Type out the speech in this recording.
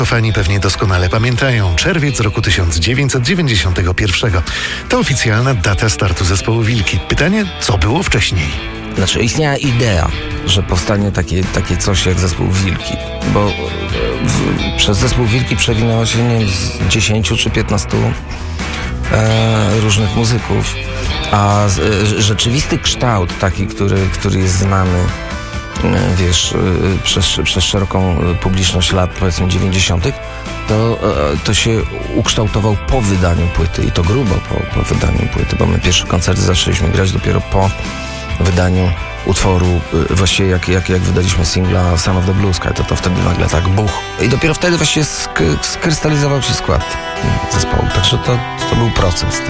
Fani pewnie doskonale pamiętają. Czerwiec roku 1991. To oficjalna data startu zespołu Wilki. Pytanie, co było wcześniej? Znaczy, istniała idea, że powstanie takie coś jak zespół Wilki, bo przez zespół Wilki przewinęło się, nie wiem, z 10 czy 15 różnych muzyków, a rzeczywisty kształt taki, który jest znany, wiesz, przez szeroką publiczność lat, powiedzmy 90., to się ukształtował po wydaniu płyty i to grubo po wydaniu płyty, bo my pierwsze koncerty zaczęliśmy grać dopiero po wydaniu utworu, właściwie jak wydaliśmy singla Son of the Blue Sky, to wtedy nagle tak buch. I dopiero wtedy właściwie skrystalizował się skład zespołu. Także to był proces.